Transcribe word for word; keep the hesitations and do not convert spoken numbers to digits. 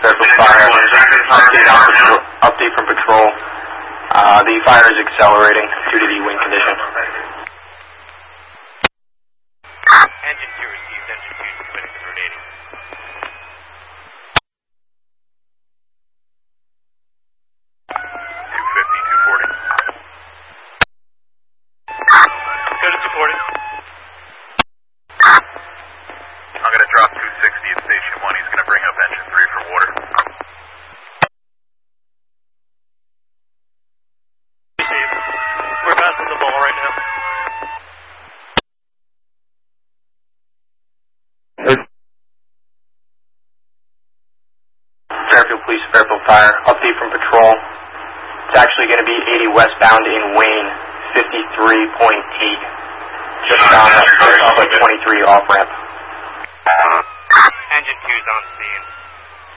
Fairfield Fire. Update, on patrol, update from patrol. Uh, the fire is accelerating due to the wind condition. Engine two received. Engine two is committed to grenading. two fifty, two forty. Go to two forty. I'm going to drop two sixty at station one. He's going to bring up engine three for water. We're passing the ball right now. Fairfield Police, Fairfield Fire. Update from patrol. It's actually going to be eighty westbound in Wayne, fifty-three point eight. Just on the twenty-three off ramp. Engine two is on scene.